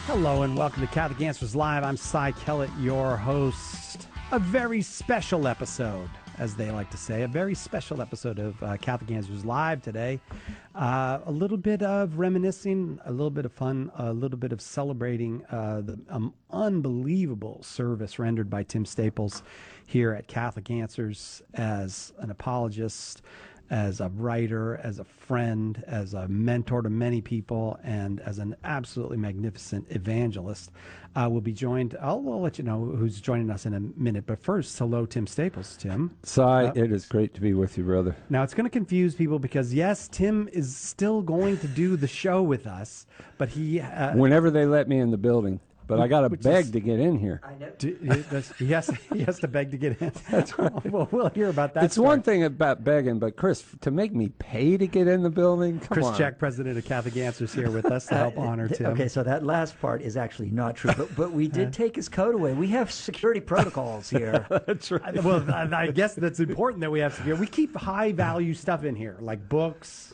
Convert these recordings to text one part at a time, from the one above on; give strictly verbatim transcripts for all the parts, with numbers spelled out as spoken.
Hello and welcome to Catholic Answers Live. I'm Cy Kellett, your host. A very special episode, as they like to say, a very special episode of uh, Catholic Answers Live today. Uh, a little bit of reminiscing, a little bit of fun, a little bit of celebrating uh, the um, unbelievable service rendered by Tim Staples here at Catholic Answers as an apologist, as a writer, as a friend, as a mentor to many people, and as an absolutely magnificent evangelist. Uh, we'll be joined, I'll, I'll let you know who's joining us in a minute, but first, hello, Tim Staples. Tim. Cy, uh, it is great to be with you, brother. Now, it's going to confuse people because, yes, Tim is still going to do the show with us, but he... Uh, Whenever they let me in the building. But I got to Which beg is- to get in here. I know. do- he, does- he, has, he has to beg to get in. That's right. Well, we'll hear about that. It's story. one thing about begging, but Chris, to make me pay to get in the building? Come Chris on. Jack, president of Catholic Answers, here with us to help Uh, honor th- Tim. Okay, so that last part is actually not true, but but we did take his coat away. We have security protocols here. That's right. I- Well, I I guess that's important that we have security. We keep high value stuff in here, like books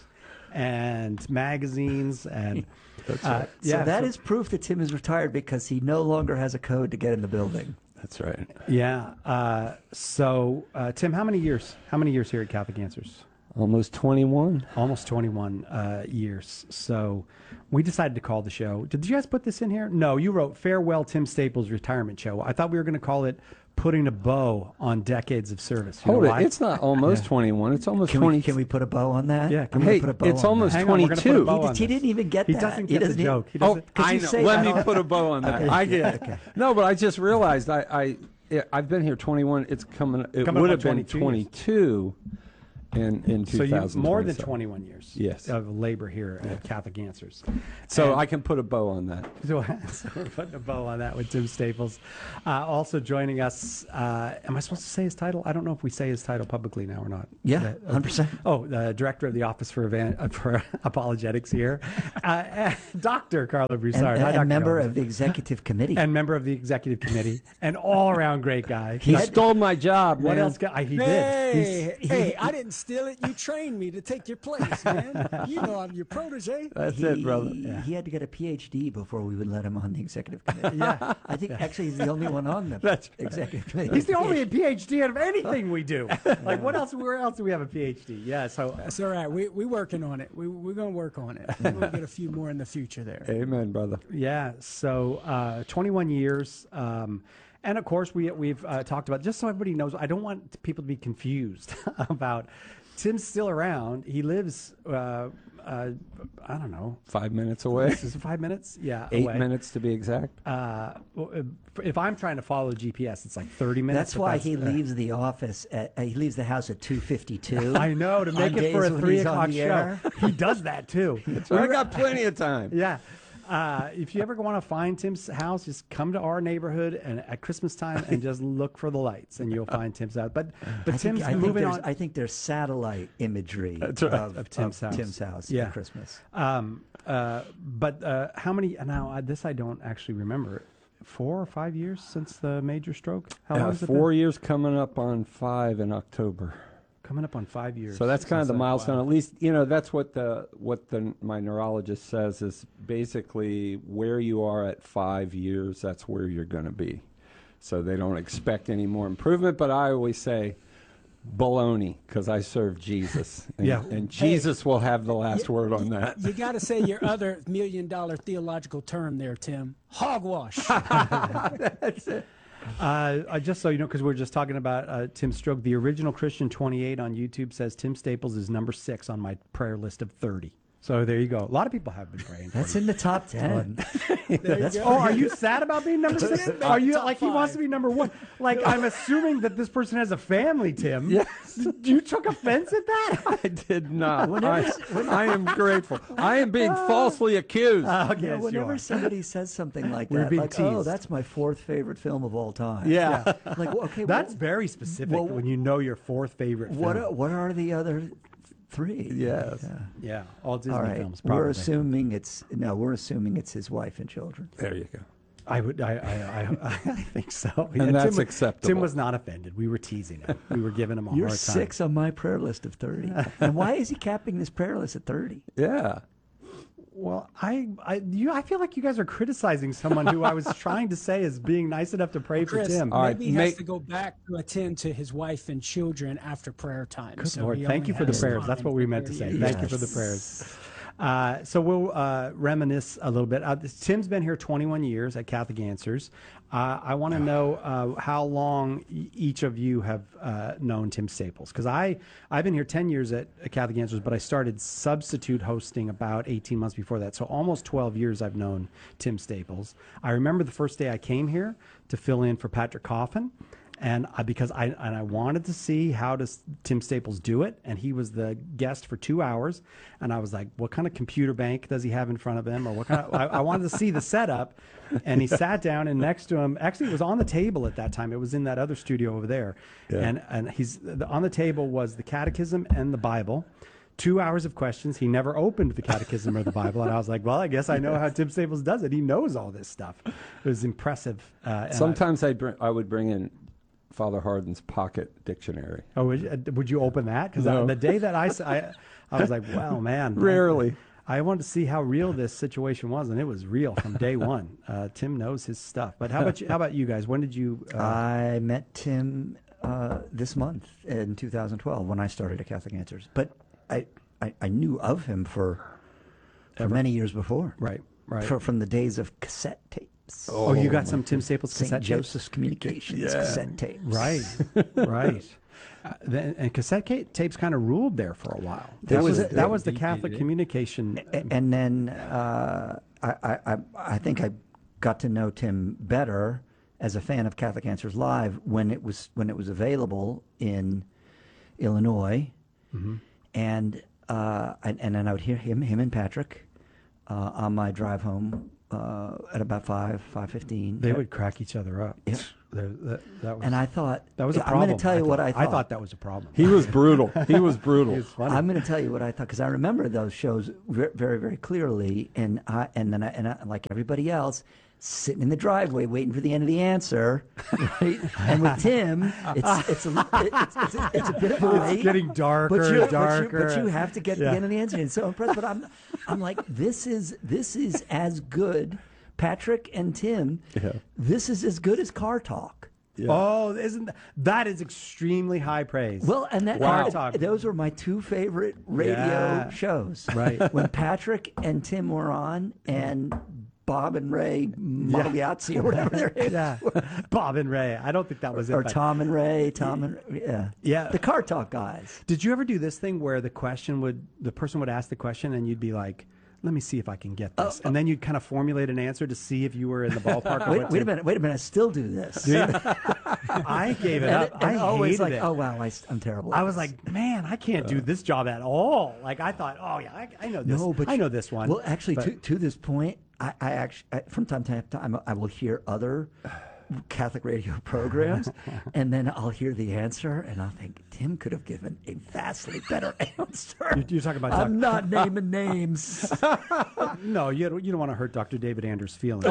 and magazines, and That's uh, right. yeah, so that so- is proof that Tim is retired because he no longer has a code to get in the building. That's right. yeah. Uh, so, uh, Tim, how many years? How many years here at Catholic Answers? Almost twenty-one. Almost twenty-one uh, years. So we decided to call the show. Did you guys put this in here? No, you wrote Farewell Tim Staples Retirement Show. I thought we were going to call it Putting a Bow on Decades of Service. You Hold know it. why? It's not almost twenty-one. It's almost Can twenty. we, can we put a bow on that? Yeah, can we I'm gonna Hey, put a bow it's on almost that. Hang on, we're gonna put a twenty-two. bow He, on he this. didn't even get He that. doesn't He get the doesn't even- joke. He Oh, doesn't- Could I you know. say Let that? me put a bow on that. Okay, I yeah, get okay. No, but I just realized I, I yeah, I've been here twenty-one. It's coming. It Coming up would on have been twenty-two years. twenty-two in in So two thousand. you more than twenty-one years Yes. of labor here at Catholic Answers. So And- I can put a bow on that. So, so we're putting a bow on that with Tim Staples. Uh, also joining us, uh, am I supposed to say his title? I don't know if we say his title publicly now or not. Yeah, Uh, one hundred percent. Oh, the director of the Office for, Evan- uh, for Apologetics here, uh, uh, Doctor Carlo And, Broussard. and, Hi, Doctor member Carlo. of the executive committee. and member of the executive committee, and all-around great guy. He Uh, stole my job, what man. else? Got, I, he did. Hey, He's- hey, I didn't steal it. You trained me to take your place, man. You know I'm your protege. That's he, it, brother. He had to get a P H D before we would let him on the executive committee. Yeah. I think actually he's the only one on the That's right. executive committee. He's the only PhD out of anything we do. Like, what else? Where else do we have a PhD? Yeah. So That's all right. We we working on it. We we're gonna work on it. We'll get a few more in the future there. Amen, brother. yeah. So uh, twenty-one years. Um, and of course, we we've uh, talked about, just so everybody knows. I don't want people to be confused about. Tim's still around. He lives. Uh, uh, I don't know. Five minutes away. Is it five minutes? Yeah. Eight away. minutes to be exact. Uh, well, if I'm trying to follow the G P S, it's like thirty minutes. That's but why he uh, leaves the office. At, uh, he leaves the house at two fifty-two. I know, to make on it for a days when three he's on o'clock the show. air. He does that too. So I got plenty of time. Yeah. Uh, if you ever want to find Tim's house, just come to our neighborhood and at Christmas time and just look for the lights, and you'll find Tim's house. But but I think, Tim's I think moving there's, on. I think there's satellite imagery right. of, Of Tim's house. Tim's house Yeah. for Christmas. Um, uh, but uh, how many? Now I, this I don't actually remember. Four or five years since the major stroke. How long Uh, has it four been? years coming up on five in October. Coming up on five years. So that's kind of since the that. milestone. Wow. At least you know that's what the what the my neurologist says is basically where you are at five years. That's where you're going to be. So they don't expect any more improvement. But I always say baloney because I serve Jesus. And, Yeah. and Jesus will have the last word on that. You got to say your other million dollar theological term there, Tim. Hogwash. Uh, uh, just so you know, because we we're just talking about uh, Tim Stroke, the original Christian twenty-eight on YouTube says Tim Staples is number six on my prayer list of thirty. So there you go. A lot of people have been praying. For That's you. in the top ten. That's Oh, are you sad about being number six? Make Are you top like he wants to five. be number one? Like I'm assuming that this person has a family, Tim. Yes. You took offense at that? I did not. Whenever I, s- when- I am grateful. I am being falsely accused. Uh, You okay, know, yes, you whenever are. somebody says something like We're that, being like, oh, teased. that's my fourth favorite film of all time. yeah. Like, well, okay, That's what, very specific well, when you know your fourth favorite what, film. are, what are the other three? Yes. Yeah. Yeah, all Disney All right. films. We're Probably. assuming it's no. We're assuming it's his wife and children. There you go. I would. I. I. I, I think so. And that's Tim, was- acceptable. Tim was not offended. We were teasing him. We were giving him a You're hard time. six on my prayer list of thirty. And why is he capping this prayer list at thirty? Yeah. Well, I, I, you, I feel like you guys are criticizing someone who I was trying to say is being nice enough to pray for Chris, Tim. maybe All right, he has make- to go back to attend to his wife and children after prayer time. Good so Lord, he thank only you for the has prayers. time That's what we meant to for say. you. Thank you for the prayers. Uh, so we'll uh, reminisce a little bit. Uh, this- Tim's been here twenty-one years at Catholic Answers. Uh, I want to know uh, how long e- each of you have uh, known Tim Staples, because I I've been here ten years at Catholic Answers, but I started substitute hosting about eighteen months before that. So almost twelve years I've known Tim Staples. I remember the first day I came here to fill in for Patrick Coffin. And I, because I and I wanted to see how does Tim Staples do it, and he was the guest for two hours, and I was like, what kind of computer bank does he have in front of him, or what kind of? I, I wanted to see the setup, and he sat down, and next to him, actually, it was on the table at that time. It was in that other studio over there, and and he's the, on the table was the Catechism and the Bible. Two hours of questions. He never opened the Catechism or the Bible, and I was like, "Well, I guess I know how Tim Staples does it. He knows all this stuff." It was impressive. Uh, and I- Sometimes I, br- I would bring in Father Hardin's pocket dictionary. Oh, would you, uh, would you open that? Because No. the day that I, s- I, I was like, wow, man. Rarely. I, I wanted to see how real this situation was, and it was real from day one. Uh, Tim knows his stuff. But how about you, how about you guys? When did you? Uh, I met Tim uh, this month in two thousand twelve when I started at Catholic Answers. But I, I, I knew of him for, for many years before. right, right. For, from the days of cassette tapes. oh, you got some Tim Staples Saint cassette tapes? Joseph's Communications cassette tapes. Right, right. Uh, then, and cassette ca- tapes kind of ruled there for a while. There That was, was a- that was the Catholic D V D. communication. A- And then uh, I, I, I, I think I got to know Tim better as a fan of Catholic Answers Live when it was when it was available in Illinois, and uh, and, and then I would hear him him and Patrick uh, on my drive home uh, at about five five fifteen. They would crack each other up. Yeah. There- that, that was, And I thought that was a I'm problem. going to tell you what I thought. I thought that was a problem. He was brutal. He was brutal. It was funny. I'm going to tell you what I thought because I remember those shows ve- very, very clearly, and I and then I, and I, like everybody else, sitting in the driveway waiting for the end of the answer, right? And with Tim, it's it's a it's, it's, a, it's a bit of a wait. It's getting darker but you, and but you- darker. But you, have to get Yeah. the end of the answer. And so impressed. But I'm I'm like this is this is as good, Patrick and Tim. Yeah. This is as good as Car Talk. Oh, isn't that, that is extremely high praise? Well, and that Wow. uh, those were my two favorite radio Yeah. shows. Right. When Patrick and Tim were on, and Bob and Ray Magliazzi or whatever their names yeah, Bob and Ray. I don't think that was it. or but- Tom and Ray, Tom and yeah, Yeah. the Car Talk guys. Did you ever do this thing where the question would, the person would ask the question and you'd be like, "Let me see if I can get this," and then you'd kind of formulate an answer to see if you were in the ballpark. or Wait, what wait to- a minute, wait a minute. I still do this. I gave it And, up. and I always hated like, it. oh wow, I, am terrible. at I was this. like, man, I can't do this job at all. Like I thought, oh yeah, I, I know this. No, but I you- know this one. Well, actually, But- to, to this point, I, I actually I, from time to time I will hear other Catholic radio programs, and then I'll hear the answer, and I'll think Tim could have given a vastly better answer. You're- you're talking about I'm Doc- not naming names. no, you don't, you don't want to hurt Doctor David Anders' feelings.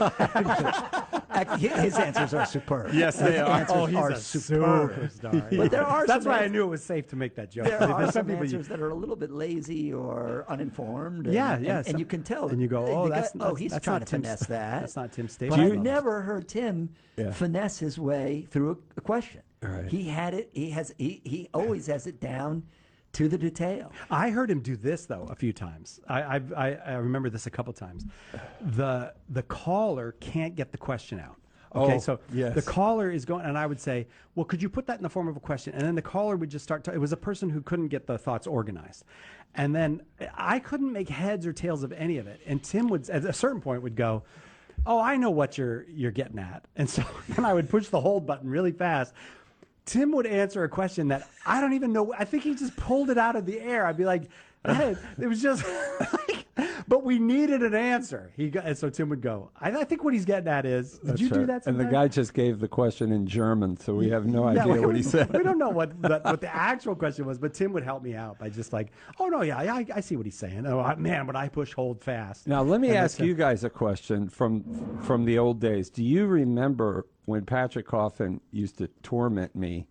Ac- His answers are superb. Yes, they His are. answers oh, he's are a superb. superstar. But there are That's some why I ans- knew it was safe to make that joke. There are There's some people you- answers that are a little bit lazy or uninformed. And, Yeah, and- yeah, And, some- you can tell. and you go, the oh, guy- that's- oh, that's- he's that's trying not to Tim's- finesse that. that's not Tim But Staples. I've Do you- never heard Tim Yeah. finesse his way through a, a question. Right. He had it. He has. He, he always has it down to the detail. I heard him do this though a few times. I I, I, I remember this a couple times. The the caller can't get the question out. Okay, Oh, so yes. the caller is going, and I would say, "Well, could you put that in the form of a question?" And then the caller would just start. To, it was a person who couldn't get the thoughts organized, and then I couldn't make heads or tails of any of it. And Tim would, at a certain point, would go, "Oh, I know what you're you're getting at," and so then I would push the hold button really fast. Tim would answer a question that I don't even know. I think he just pulled it out of the air. I'd be like, hey, it was just like, but we needed an answer. He got, and so Tim would go, I, I think what he's getting at is, did That's you do right. that And the sometime? guy just gave the question in German, so we have no Yeah, idea we- what he said. We don't know what the, what the actual question was, but Tim would help me out by just like, oh no, yeah, I, I see what he's saying. Oh I- man, but I push hold fast. Now, let me And ask that's you guys a question from from the old days. Do you remember when Patrick Coffin used to torment me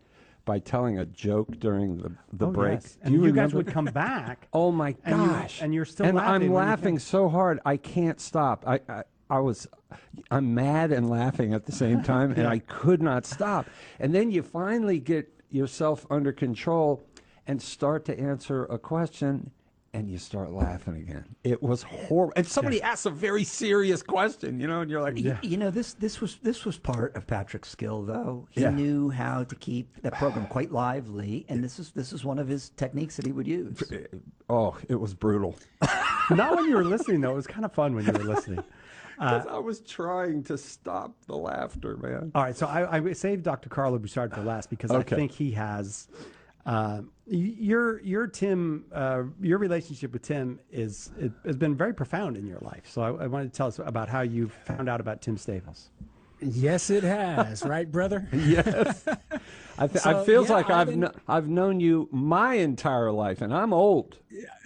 by telling a joke during the, the Oh, break. yes. Do And you, you, guys remember? would come back. Oh my and you- gosh! and you're still and laughing I'm when you laughing think- so hard I can't stop. I, I I was, I'm mad and laughing at the same time, and I could not stop. And then you finally get yourself under control and start to answer a question, and you start laughing again. It was horrible. And somebody asks a very serious question, you know, and you're like, Y- You know, this this was this was part of Patrick's skill, though. He Yeah. knew how to keep that program quite lively, and this is this is one of his techniques that he would use. oh, it was brutal. Not when you were listening, though. It was kind of fun when you were listening. 'Cause I was trying to stop the laughter, man. All right, so I, I saved Doctor Carlo Broussard for last because Okay. I think he has uh, y- your your Tim uh, your relationship with Tim is it, has been very profound in your life. So I, I wanted to tell us about how you found out about Tim Staples. Yes, it has, right, brother? Yes. I, th- So, I feels yeah, like I've I've been- kn- I've known you my entire life, and I'm old.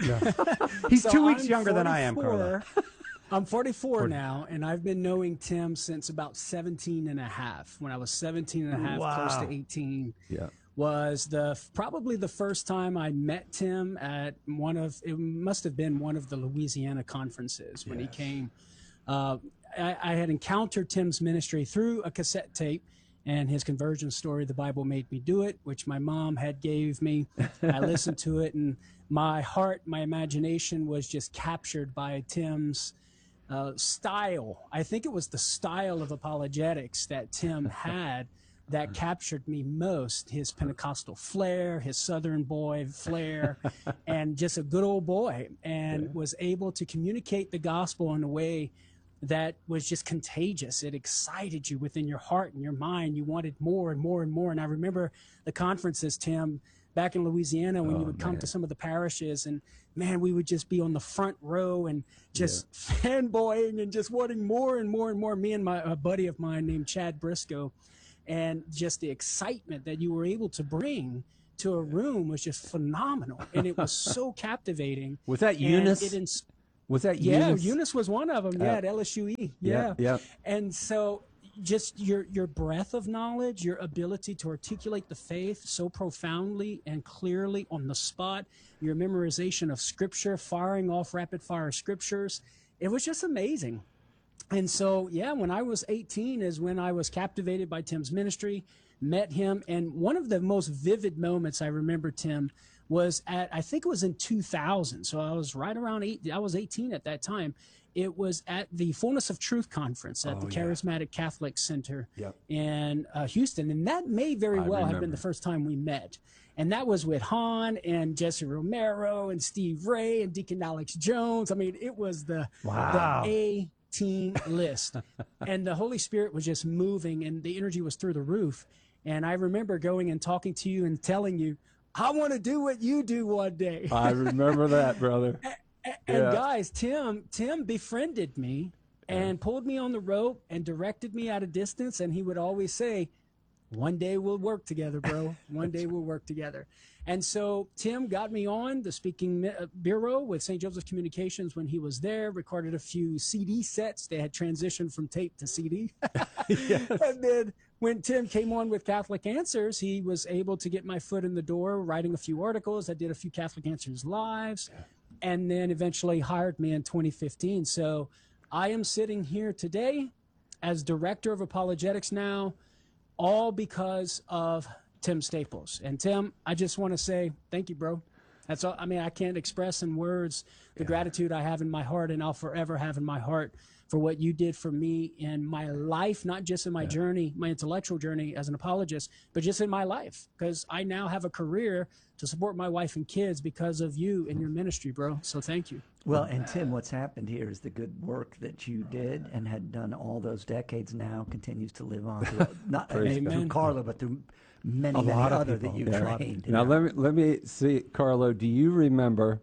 He's So two weeks I'm younger than I am, Carlo. forty-four. I'm forty-four now, and I've been knowing Tim since about seventeen and a half. When I was seventeen and a half, close Wow. to eighteen, Yeah. was the probably the first time I met Tim at one of, it must have been one of the Louisiana conferences when he came. Uh, I, I had encountered Tim's ministry through a cassette tape and his conversion story, The Bible Made Me Do It, which my mom had gave me. I listened to it, and my heart, my imagination was just captured by Tim's uh, style. I think it was the style of apologetics that Tim had that captured me most. His Pentecostal flair, his Southern boy flair, and just a good old boy, and yeah. was able to communicate the gospel in a way that was just contagious. It excited you within your heart and your mind. You wanted more and more and more. And I remember the conferences, Tim, back in Louisiana, when oh, you would come man. to some of the parishes, and man, we would just be on the front row and just yeah. fanboying and just wanting more and more and more. Me and my a buddy of mine named Chad Briscoe, and just the excitement that you were able to bring to a room was just phenomenal, and it was so captivating. Was that and Eunice? It ins- was that yeah, Eunice? Eunice was one of them. Yeah, uh, at L S U E. Yeah. yeah, yeah. And so, just your your breadth of knowledge, your ability to articulate the faith so profoundly and clearly on the spot, your memorization of scripture, firing off rapid fire scriptures, it was just amazing. And so, yeah, when I was eighteen is when I was captivated by Tim's ministry, met him. And one of the most vivid moments I remember, Tim, was at, I think it was in two thousand. So I was right around eight, I was eighteen at that time. It was at the Fullness of Truth conference at oh, the Charismatic yeah. Catholic Center yep. in uh, Houston. And that may very I well remember. have been the first time we met. And that was with Han and Jesse Romero and Steve Ray and Deacon Alex Jones. I mean, it was the, wow. the A team list. And the Holy Spirit was just moving, and the energy was through the roof. And I remember going and talking to you and telling you, I want to do what you do one day. I remember that, brother. and, and yeah. guys, Tim, Tim befriended me and yeah. pulled me on the rope and directed me at a distance. And he would always say, one day we'll work together, bro. One day we'll work together. And so Tim got me on the speaking bureau with Saint Joseph Communications when he was there, recorded a few C D sets. They had transitioned from tape to C D. yes. And then when Tim came on with Catholic Answers, he was able to get my foot in the door, writing a few articles. I did a few Catholic Answers lives, yeah. and then eventually hired me in twenty fifteen. So I am sitting here today as Director of Apologetics now, all because of Tim Staples. And Tim, I just want to say thank you, bro. That's all. I mean, I can't express in words the yeah. gratitude I have in my heart, and I'll forever have in my heart for what you did for me in my life, not just in my yeah. journey, my intellectual journey as an apologist, but just in my life, because I now have a career to support my wife and kids because of you and your ministry, bro. So thank you. Well, and Tim, what's happened here is the good work that you did and had done all those decades now continues to live on through, not through Carlo, but through many, a many lot other of that you yeah. trained. Now, let me, let me see, Carlo, do you remember,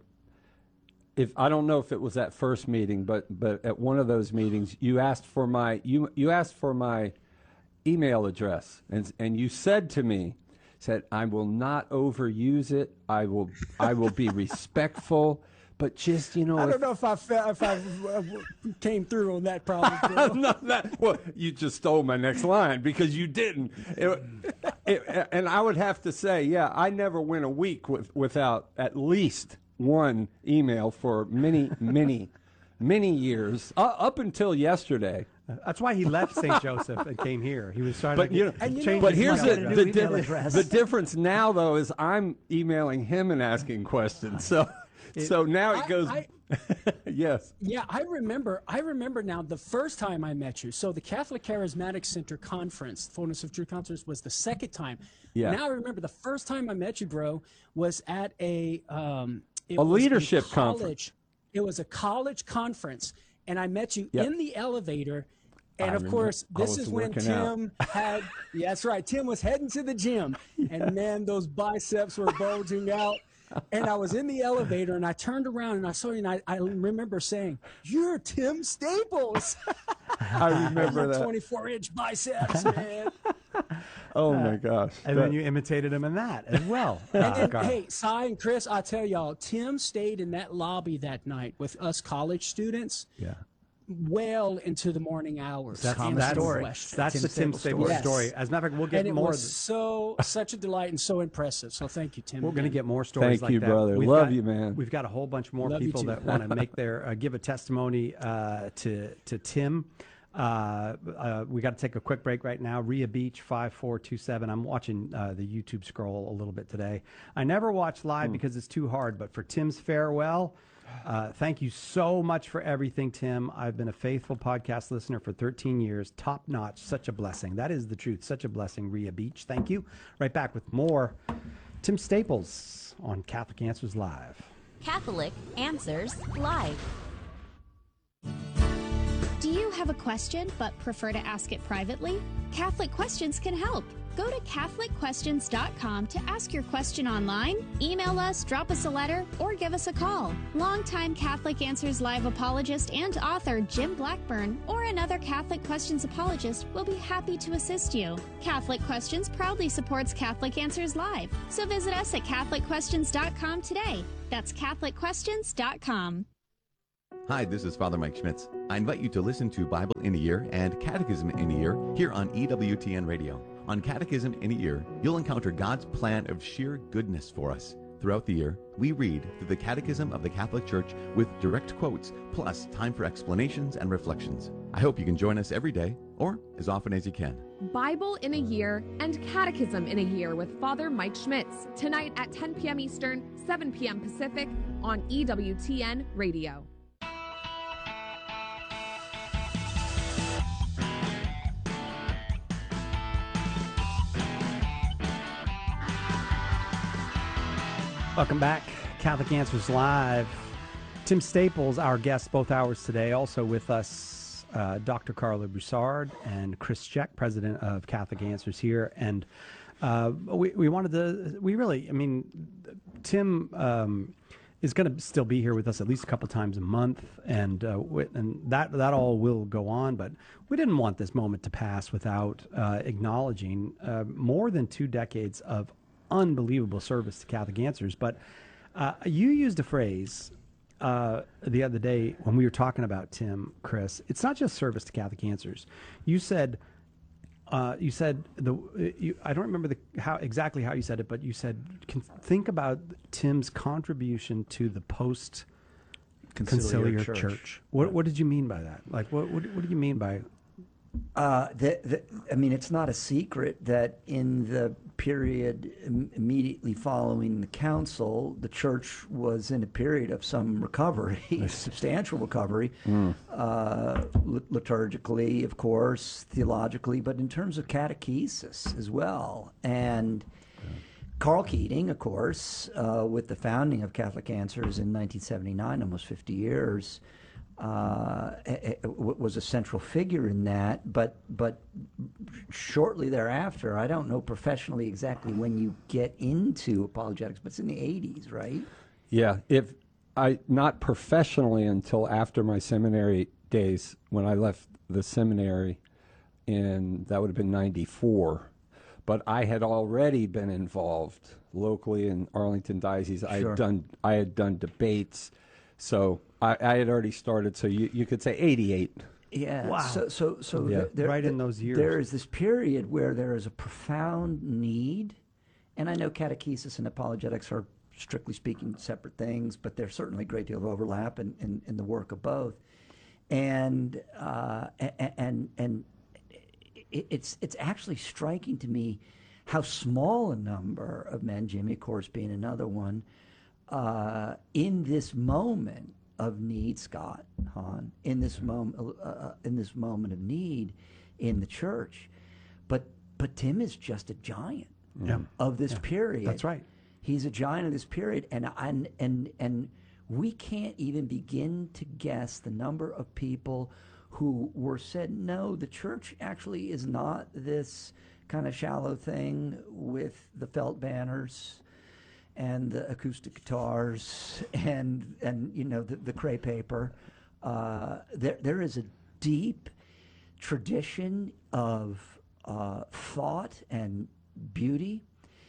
if I don't know if it was that first meeting, but but at one of those meetings, you asked for my you you asked for my email address, and and you said to me, said I will not overuse it. I will I will be respectful, but just you know. I if, don't know if I fe- if I uh, came through on that problem. Not that, well, you just stole my next line because you didn't. It, it, and I would have to say, yeah, I never went a week with, without at least one email for many, many, many years, uh, up until yesterday. That's why he left Saint Joseph and came here. He was trying But to you get, know, and you change know- but his here's email the address. the, email di- address. the difference now, though, is I'm emailing him and asking questions. So, so now it I- goes. I- yes. Yeah, I remember. I remember now the first time I met you. So the Catholic Charismatic Center Conference, Fullness of Truth Conference, was the second time. Yeah. Now I remember the first time I met you, bro, was at a um, it A was leadership college. conference. It was a college conference, and I met you Yep. in the elevator. And I of remember- course, I this was is when working out. Tim had. Yeah, that's right. Tim was heading to the gym, and man, those biceps were bulging out. And I was in the elevator, and I turned around and I saw you, and I, I remember saying, "You're Tim Staples." I remember that. twenty-four inch biceps, man. Oh my gosh. And That- then you imitated him in that as well. And Uh, then, Gar- hey, Cy and Chris, I tell y'all, Tim stayed in that lobby that night with us college students yeah. well into the morning hours. That's, answering that's, story. questions. that's Tim the Tim Staples Staples story. story. Yes. As a matter of fact, we'll get And it more. was so such a delight and so impressive. So thank you, Tim. We're going to again. get more stories Thank like you, that. brother. We've Love got- you, man. We've got a whole bunch more Love you people too. that want to make their uh, give a testimony uh, to to Tim. Uh, uh, we got to take a quick break right now. Rhea Beach five four two seven. I'm watching uh, the YouTube scroll a little bit today. I never watch live because it's too hard. But for Tim's farewell, uh, thank you so much for everything, Tim. I've been a faithful podcast listener for thirteen years. Top notch. Such a blessing. That is the truth. Such a blessing, Rhea Beach. Thank you. Right back with more Tim Staples on Catholic Answers Live. Catholic Answers Live. Do you have a question but prefer to ask it privately? Catholic Questions can help. Go to Catholic Questions dot com to ask your question online, email us, drop us a letter, or give us a call. Longtime Catholic Answers Live apologist and author Jim Blackburn or another Catholic Questions apologist will be happy to assist you. Catholic Questions proudly supports Catholic Answers Live, so visit us at Catholic Questions dot com today. That's Catholic Questions dot com. Hi, this is Father Mike Schmitz. I invite you to listen to Bible in a Year and Catechism in a Year here on E W T N Radio. On Catechism in a Year, you'll encounter God's plan of sheer goodness for us. Throughout the year, we read through the Catechism of the Catholic Church with direct quotes, plus time for explanations and reflections. I hope you can join us every day, or as often as you can. Bible in a Year and Catechism in a Year with Father Mike Schmitz, tonight at ten p.m. Eastern, seven p.m. Pacific on E W T N Radio. Welcome back. Catholic Answers Live. Tim Staples, our guest both hours today. Also with us, uh, Doctor Carla Broussard and Chris Check, president of Catholic Answers here. And uh, we, we wanted to, we really, I mean, Tim um, is going to still be here with us at least a couple times a month. And uh, we, and that, that all will go on. But we didn't want this moment to pass without uh, acknowledging uh, more than two decades of unbelievable service to Catholic Answers. But uh, you used a phrase uh, the other day when we were talking about Tim, Chris. It's not just service to Catholic Answers. You said, uh, you said the. You, I don't remember the how exactly how you said it, but you said can think about Tim's contribution to the post conciliar church. church. What what did you mean by that? Like what what, what do you mean by? Uh, the, the, I mean, it's not a secret that in the period im- immediately following the council, the church was in a period of some recovery, substantial recovery, mm. uh, lit- liturgically, of course, theologically, but in terms of catechesis as well. And Carl Keating, of course, uh, with the founding of Catholic Answers in nineteen seventy-nine, almost fifty years, Uh, was a central figure in that, but but shortly thereafter, I don't know professionally exactly when you get into apologetics, but it's in the eighties, right? Yeah, if I not professionally until after my seminary days when I left the seminary, in that would have been ninety-four, but I had already been involved locally in Arlington Diocese. I Sure. had done I had done debates. So I, I had already started, so you, you could say eighty-eight. Yeah. Wow. So, so, so Yeah. there, Right in there- those years. there is this period where there is a profound need, and I know catechesis and apologetics are, strictly speaking, separate things, but there's certainly a great deal of overlap in, in, in the work of both. And uh, and and, and it, it's it's actually striking to me how small a number of men, Jimmy, of course, being another one, uh, in this moment of need, Scott Hahn, in this moment, uh, in this moment of need in the church, but but Tim is just a giant Yeah. of this Yeah. period. That's right. He's a giant of this period, and and and and we can't even begin to guess the number of people who were said, no, the church actually is not this kind of shallow thing with the felt banners and the acoustic guitars and and you know the, the cray paper. Uh, there there is a deep tradition of uh, thought and beauty,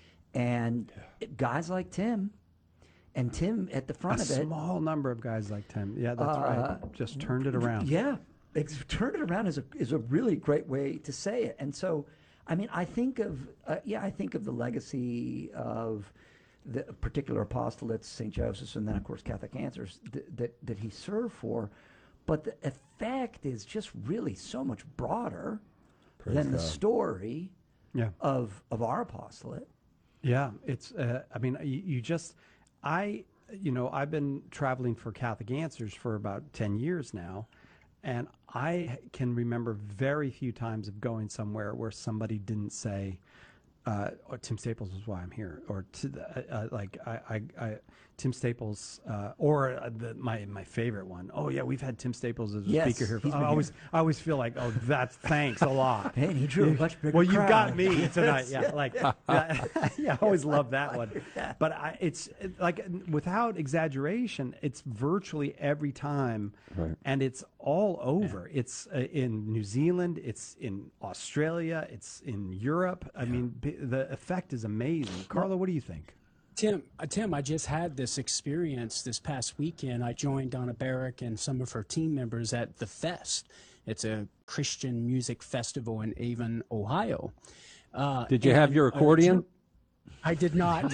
and guys like Tim, and Tim at the front A of it. small number of guys like Tim. Yeah, that's Uh, right. Just turned it around. Yeah, it's, turn it around is a is a really great way to say it. And so, I mean, I think of uh, yeah, I think of the legacy of the particular apostolates, Saint Joseph's, and then of course Catholic Answers th- that that he served for. But the effect is just really so much broader Praise than the God. story Yeah. of of our apostolate. Yeah, it's. Uh, I mean, you, you just, I, you know, I've been traveling for Catholic Answers for about ten years now, and I can remember very few times of going somewhere where somebody didn't say, uh, oh, "Tim Staples is why I'm here," or to the, uh, uh, like I, I, I, Tim Staples, uh, or uh, the, my my favorite one. Oh yeah, we've had Tim Staples as a Yes, speaker here. he's I been always, here. I always feel like, oh, that's thanks a lot. Man, he drew a much bigger Well, you got crowd. me tonight. Yeah, like yeah, I always love that one. But I, it's it, like without exaggeration, it's virtually every time, Right. and it's all over. It's uh, in New Zealand, it's in Australia, it's in Europe. I mean, b- the effect is amazing. Carlo, what do you think? Tim, uh, Tim, I just had this experience this past weekend. I joined Donna Barrick and some of her team members at the Fest. It's a Christian music festival in Avon, Ohio. Uh, Did you have and, your uh, accordion? I did not.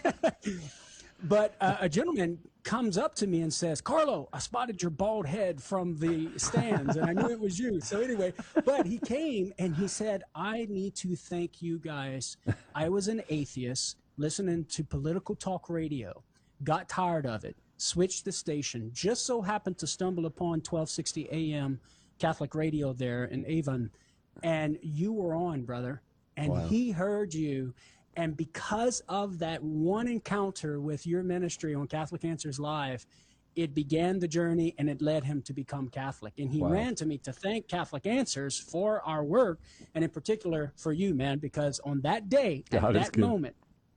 But uh, a gentleman comes up to me and says, "Carlo, I spotted your bald head from the stands, and I knew it was you." So anyway, but he came and he said, "I need to thank you guys. I was an atheist listening to political talk radio, got tired of it, switched the station, just so happened to stumble upon twelve sixty A M Catholic radio there in Avon, and you were on, brother, and Wow. he heard you." And because of that one encounter with your ministry on Catholic Answers Live, it began the journey and it led him to become Catholic. And he Wow. ran to me to thank Catholic Answers for our work, and in particular for you, man, because on that day, at God is that good. moment,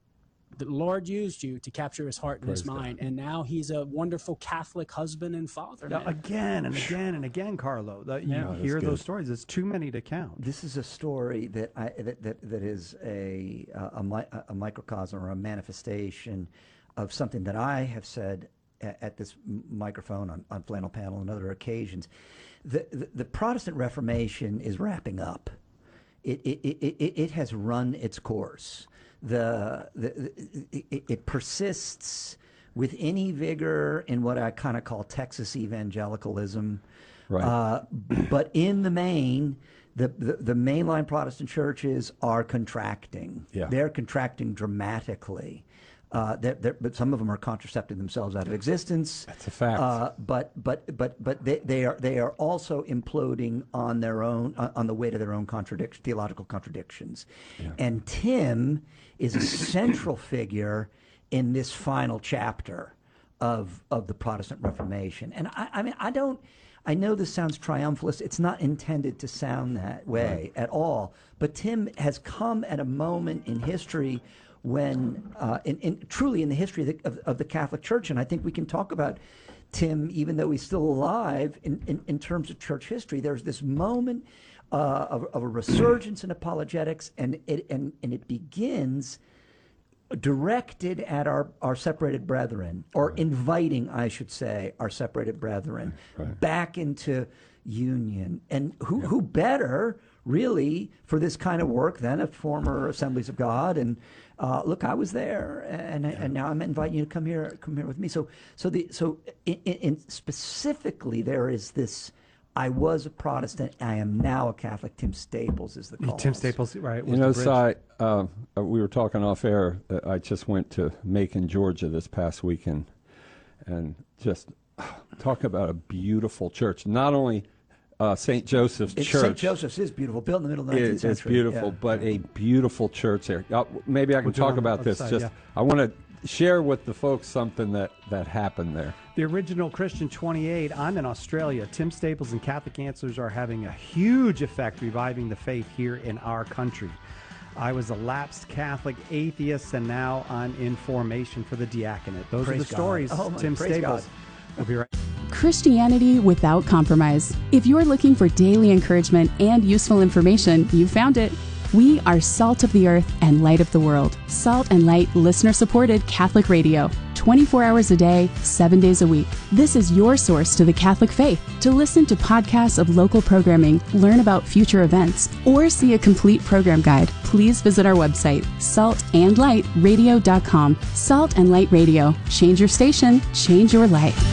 the Lord used you to capture his heart and his Praise God. mind. And now he's a wonderful Catholic husband and father. Now, man. again and again and again, Carlo. The, you Yeah. That's hear good. those stories. It's too many to count. This is a story that I that that, that is a a, a mi- a microcosm or a manifestation of something that I have said at, at this m- microphone on, on Flannel Panel and other occasions. The, the the Protestant Reformation is wrapping up. It it it, it, it has run its course. The, the, the it, it persists with any vigor in what I kind of call Texas evangelicalism. Right. Uh, but in the main, the, the, the mainline Protestant churches are contracting. Yeah. They're contracting dramatically. Uh, they're, they're, but some of them are contracepting themselves out of existence. That's a fact. Uh, but but but but they, they are they are also imploding on their own uh, on the weight of their own contradiction, theological contradictions. And Tim is a central figure in this final chapter of of the Protestant Reformation. And I, I mean I don't. I know this sounds triumphalist. It's not intended to sound that way at all. But Tim has come at a moment in history when, uh, in, in, truly in the history of the, of, of the Catholic Church, and I think we can talk about Tim, even though he's still alive, in, in, in terms of church history. There's this moment uh, of, of a resurgence in apologetics, and it, and, and it begins directed at our, our separated brethren, or inviting, I should say, our separated brethren Right. back into, union. And who, who better, really, for this kind of work than a former Assemblies of God? And uh, look, I was there, and yeah. and now I'm inviting you to come here, come here with me. So, so the so in, in specifically, there is this. I was a Protestant. I am now a Catholic. Tim Staples is the cause. Tim Staples, right? You know, Si, uh, we were talking off air. Uh, I just went to Macon, Georgia this past weekend, and just uh, talk about a beautiful church. Not only uh, Saint Joseph's it's Church. Saint Joseph's is beautiful, built in the middle of the nineteenth it, century. It's beautiful, yeah. but a beautiful church there. Uh, maybe I can We'll talk about this. side, just yeah. I want to share with the folks something that, that happened there. The original Christian twenty-eight, I'm in Australia. Tim Staples and Catholic Answers are having a huge effect reviving the faith here in our country. I was a lapsed Catholic atheist, and now I'm in formation for the diaconate. Those Praise are the God. stories. Oh, my, Tim praise Staples. God. We'll be right Christianity without compromise. If you're looking for daily encouragement and useful information, you found it. We are salt of the earth and light of the world. Salt and Light listener-supported Catholic radio. twenty-four hours a day, seven days a week. This is your source to the Catholic faith. To listen to podcasts of local programming, learn about future events, or see a complete program guide, please visit our website, salt and light radio dot com. Salt and Light Radio. Change your station, change your life.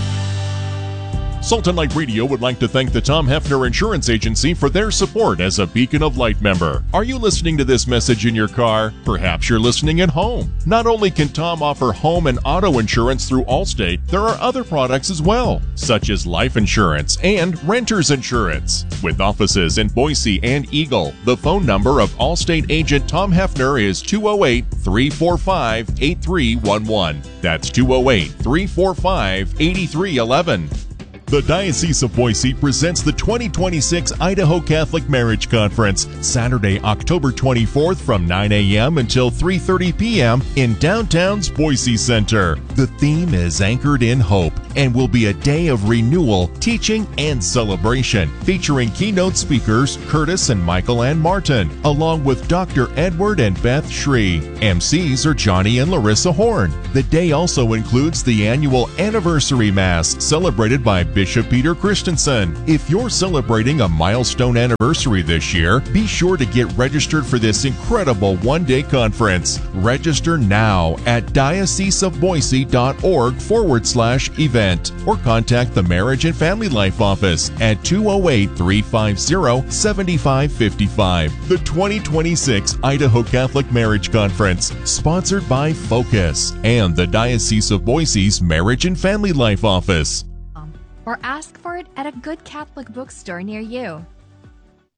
Salt and Light Radio would like to thank the Tom Hefner Insurance Agency for their support as a Beacon of Light member. Are you listening to this message in your car? Perhaps you're listening at home. Not only can Tom offer home and auto insurance through Allstate, there are other products as well, such as life insurance and renter's insurance. With offices in Boise and Eagle, the phone number of Allstate agent Tom Hefner is two oh eight, three four five, eight three one one. That's two oh eight, three four five, eight three one one. The Diocese of Boise presents the twenty twenty-six Idaho Catholic Marriage Conference, Saturday, October twenty-fourth from nine a.m. until three thirty p.m. in downtown's Boise Center. The theme is Anchored in Hope and will be a day of renewal, teaching, and celebration, featuring keynote speakers Curtis and Michael Ann Martin, along with Doctor Edward and Beth Shree. M Cs are Johnny and Larissa Horn. The day also includes the annual Anniversary Mass, celebrated by Bishop Peter Christensen. If you're celebrating a milestone anniversary this year, be sure to get registered for this incredible one-day conference. Register now at dioceseofboise.org forward slash event or contact the Marriage and Family Life Office at two oh eight, three five zero, seven five five five. The twenty twenty-six Idaho Catholic Marriage Conference, sponsored by Focus and the Diocese of Boise's Marriage and Family Life Office. Or ask for it at a good Catholic bookstore near you.